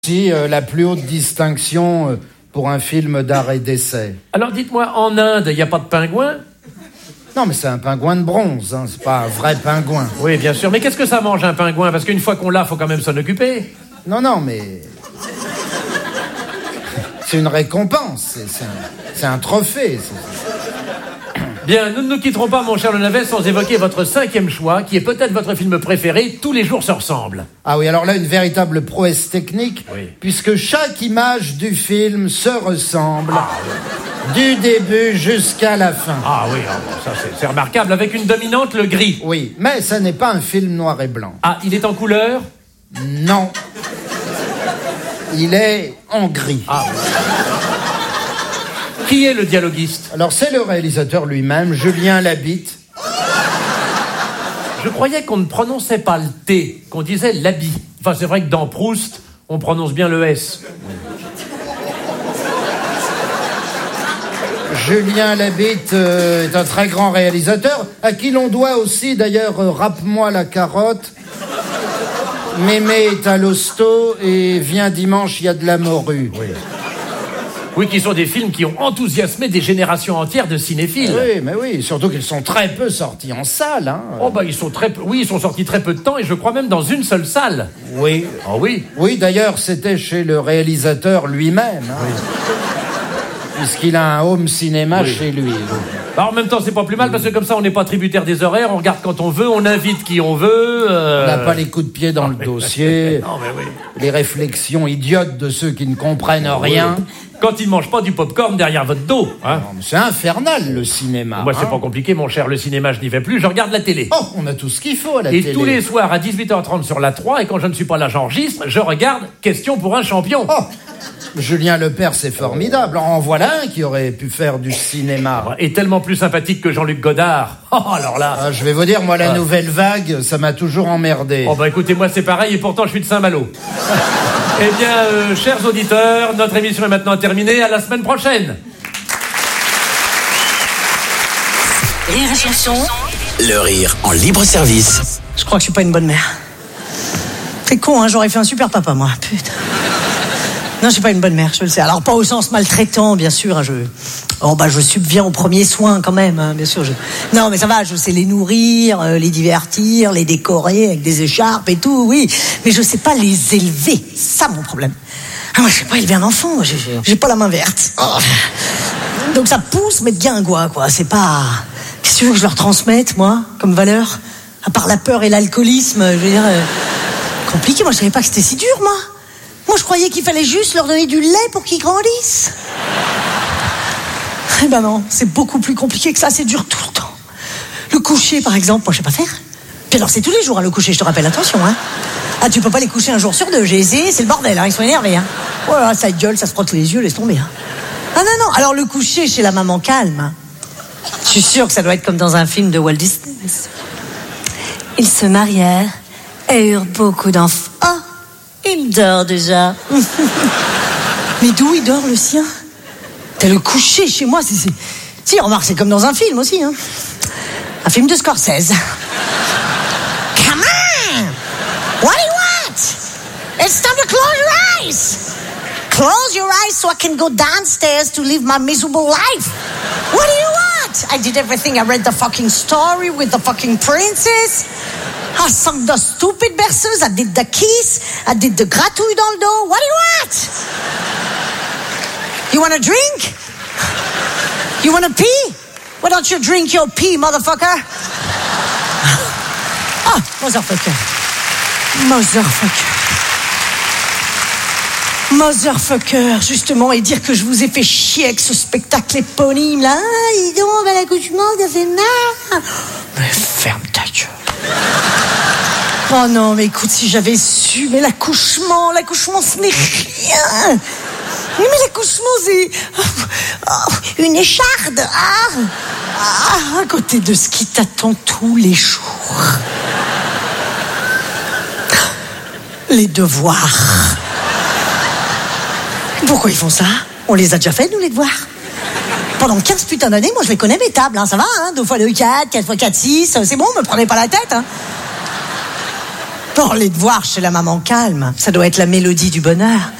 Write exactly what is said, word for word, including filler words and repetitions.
aussi euh, la plus haute distinction euh, pour un film d'art et d'essai. Alors dites-moi, en Inde, il n'y a pas de pingouin? Non, mais c'est un pingouin de bronze, hein, c'est pas un vrai pingouin. Oui, bien sûr. Mais qu'est-ce que ça mange, un pingouin? Parce qu'une fois qu'on l'a, faut quand même s'en occuper. Non, non, mais... c'est une récompense, c'est, c'est, un, c'est un trophée. C'est... Bien, nous ne nous quitterons pas, mon cher Le Navet, sans évoquer votre cinquième choix, qui est peut-être votre film préféré, Tous les jours se ressemblent. Ah oui, alors là, une véritable prouesse technique, oui. Puisque chaque image du film se ressemble, ah, oui. Du début jusqu'à la fin. Ah oui, ah, bon, ça c'est, c'est remarquable, avec une dominante, le gris. Oui, mais ça n'est pas un film noir et blanc. Ah, il est en couleur? Non. Il est en gris. Ah oui. Qui est le dialoguiste? Alors, c'est le réalisateur lui-même, Julien Labitte. Je croyais qu'on ne prononçait pas le T, qu'on disait l'habit. Enfin, c'est vrai que dans Proust, on prononce bien le S. Julien Labitte euh, est un très grand réalisateur, à qui l'on doit aussi, d'ailleurs, euh, Rappe-moi la carotte, Mémé est à l'hosto et Viens dimanche, il y a de la morue. Oui. Oui, qui sont des films qui ont enthousiasmé des générations entières de cinéphiles. Oui, mais oui, surtout qu'ils sont très peu sortis en salle, hein. Oh bah ils sont très peu, oui, ils sont sortis très peu de temps et je crois même dans une seule salle. Oui. Oh oui. Oui, d'ailleurs, c'était chez le réalisateur lui-même, hein. Oui. Puisqu'il a un home cinéma oui. Chez lui. Bah, en même temps, c'est pas plus mal parce que comme ça, on n'est pas tributaire des horaires, on regarde quand on veut, on invite qui on veut. Euh... On n'a pas les coups de pied dans le dossier. Non, mais oui. Les réflexions idiotes de ceux qui ne comprennent rien. Oui. Quand ils ne mangent pas du popcorn derrière votre dos. Hein. Non, c'est infernal, le cinéma. Moi, c'est hein. pas compliqué, mon cher. Le cinéma, je n'y vais plus. Je regarde la télé. Oh, on a tout ce qu'il faut à la et télé. Et tous les soirs, à dix-huit heures trente sur la trois, et quand je ne suis pas là, j'enregistre, je regarde Question pour un champion. Oh, Julien Lepers, c'est formidable. En voilà un qui aurait pu faire du cinéma. Et tellement plus sympathique que Jean-Luc Godard. Oh, alors là... Ah, je vais vous dire, moi, la ah. nouvelle vague, ça m'a toujours emmerdé. Oh, bah écoutez, moi, c'est pareil, et pourtant, je suis de Saint-Malo. Eh bien, euh, chers auditeurs, notre émission est maintenant terminée. À la semaine prochaine. Rire et chanson. Le rire en libre service. Je crois que je suis pas une bonne mère. C'est con, hein, j'aurais fait un super papa, moi. Putain. Non, je suis pas une bonne mère, je le sais. Alors, pas au sens maltraitant, bien sûr. Hein, je... Oh, bah, je subviens aux premiers soins, quand même, hein, bien sûr. Je... Non, mais ça va, je sais les nourrir, euh, les divertir, les décorer avec des écharpes et tout, oui. Mais je sais pas les élever. C'est ça, mon problème. Ah, moi, je sais pas élever un enfant. J'ai, j'ai pas la main verte. Oh. Donc, ça pousse, mais de guingois, quoi. C'est pas... Qu'est-ce que tu veux que je leur transmette, moi, comme valeur? À part la peur et l'alcoolisme, je veux dire... Euh... Compliqué, moi, je savais pas que c'était si dur, moi. Moi, je croyais qu'il fallait juste leur donner du lait pour qu'ils grandissent. Eh ben non, c'est beaucoup plus compliqué que ça, c'est dur tout le temps. Le coucher, par exemple, moi, je sais pas faire. Puis alors, c'est tous les jours, hein, le coucher, je te rappelle, attention, hein. Ah, tu peux pas les coucher un jour sur deux, j'ai essayé, c'est le bordel, hein, ils sont énervés, hein. Oh là, ça gueule, ça se frotte les yeux, laisse tomber, hein. Ah non, non, alors le coucher chez la maman calme, hein. Je suis sûre que ça doit être comme dans un film de Walt Disney. Ils se marièrent et eurent beaucoup d'enfants. Oh, il dort déjà. Mais d'où il dort, le sien? T'as le coucher chez moi, c'est, c'est... Si, remarque, c'est comme dans un film aussi, hein. Un film de Scorsese. Come on! What do you want? It's time to close your eyes! Close your eyes so I can go downstairs to live my miserable life. What do you want? I did everything. I read the fucking story with the fucking princess. I sung the stupid berceuse. I did the kiss. I did the gratouille dans le dos. What do you want? You want a drink? You want to pee? Why don't you drink your pee, motherfucker? Ah, motherfucker. Motherfucker. Motherfucker, justement, et dire que je vous ai fait chier avec ce spectacle éponyme, là. Ah, dis donc, ben, l'accouchement, ça fait mal. Mais ferme ta gueule. Oh non, mais écoute, si j'avais su, mais l'accouchement, l'accouchement, ce n'est rien. Mais l'accouchement, c'est oh, une écharde. Ah, ah, à côté de ce qui t'attend tous les jours. Les devoirs. Pourquoi ils font ça? On les a déjà fait, nous, les devoirs. Pendant quinze putains d'années, moi, je les connais, mes tables, hein, ça va, hein, deux fois deux, quatre, quatre fois quatre, six, c'est bon, me prenez pas la tête, hein. Pour les devoirs chez la maman calme, ça doit être la mélodie du bonheur.